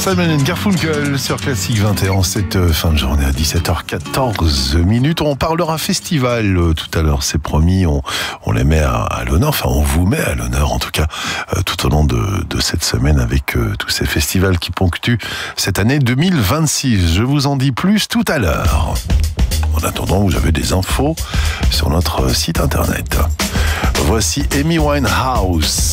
Simon & Garfunkel sur Classique 21, cette fin de journée à 17h14. On parlera festival tout à l'heure, c'est promis, on les met à l'honneur, enfin on vous met à l'honneur en tout cas tout au long de cette semaine avec tous ces festivals qui ponctuent cette année 2026. Je vous en dis plus tout à l'heure. En attendant, vous avez des infos sur notre site internet. Voici Amy Winehouse.